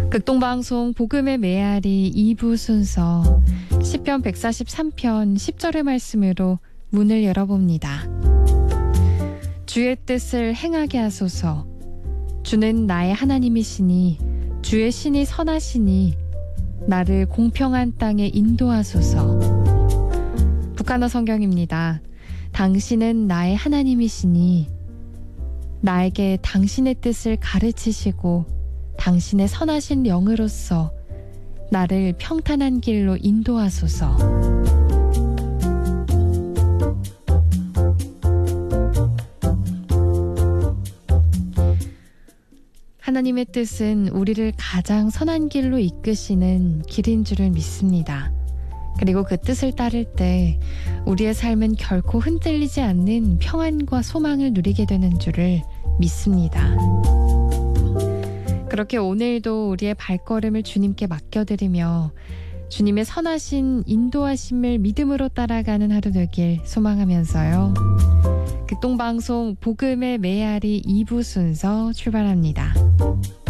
극동방송 복음의 메아리 2부 순서 시편 143편 10절의 말씀으로 문을 열어봅니다. 주의 뜻을 행하게 하소서. 주는 나의 하나님이시니 주의 신이 선하시니 나를 공평한 땅에 인도하소서. 북한어 성경입니다. 당신은 나의 하나님이시니 나에게 당신의 뜻을 가르치시고 당신의 선하신 영으로서 나를 평탄한 길로 인도하소서. 하나님의 뜻은 우리를 가장 선한 길로 이끄시는 길인 줄을 믿습니다. 그리고 그 뜻을 따를 때 우리의 삶은 결코 흔들리지 않는 평안과 소망을 누리게 되는 줄을 믿습니다. 그렇게 오늘도 우리의 발걸음을 주님께 맡겨드리며 주님의 선하신 인도하심을 믿음으로 따라가는 하루 되길 소망하면서요. 극동방송 복음의 메아리 2부 순서 출발합니다.